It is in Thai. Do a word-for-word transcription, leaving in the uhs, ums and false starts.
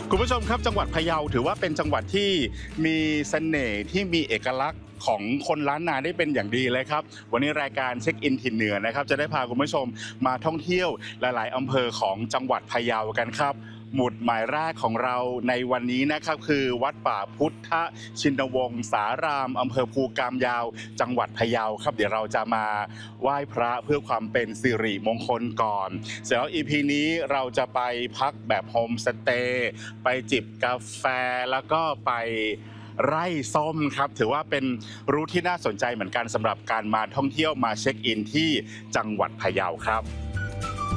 คุณผู้ชมครับจังหวัดพะเยาถือว่าเป็นจังหวัดที่มีเสน่ห์ที่มีเอกลักษณ์ของคนล้านนาได้เป็นอย่างดีเลยครับวันนี้รายการเช็คอินถิ่นเหนือนะครับจะได้พาคุณผู้ชมมาท่องเที่ยวหลายๆอำเภอของจังหวัดพะเยากันครับหมุดหมายแรกของเราในวันนี้นะครับคือวัดป่าพุทธชินวงศารามอำเภอภูกามยาวจังหวัดพะเยาครับเดี๋ยวเราจะมาไหว้พระเพื่อความเป็นสิริมงคลก่อนเสร็จแล้ว อี พี นี้เราจะไปพักแบบโฮมสเตย์ไปจิบกาแฟแล้วก็ไปไร่ส้มครับถือว่าเป็นรูทที่น่าสนใจเหมือนกันสำหรับการมาท่องเที่ยวมาเช็คอินที่จังหวัดพะเยาครับ